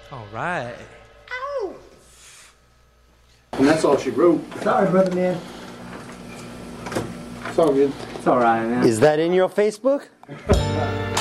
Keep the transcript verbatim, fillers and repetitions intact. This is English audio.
All right. And that's all she wrote. Sorry, brother, man. It's all good. It's all right, man. Is that in your Facebook?